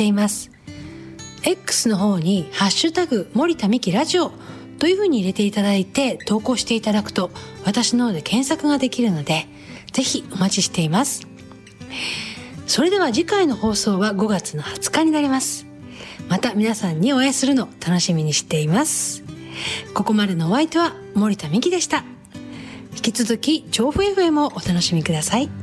しています。 X の方にハッシュタグ森田美希ラジオという風に入れていただいて投稿していただくと私の方で検索ができるので、ぜひお待ちしています。それでは次回の放送は5月の20日になります。また皆さんにお会いするのを楽しみにしています。ここまでのお相手は森田美希でした。引き続き調布 FM をお楽しみください。